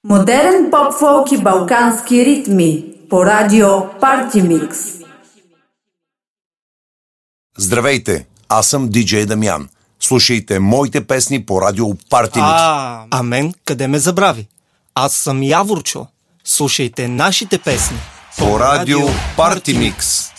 Модерен поп-фолк и балкански ритми по радио Парти Микс. Здравейте, аз съм диджей Дамян. Слушайте моите песни по радио Парти Микс. А мен къде ме забрави? Аз съм Яворчо. Слушайте нашите песни по радио Парти Микс.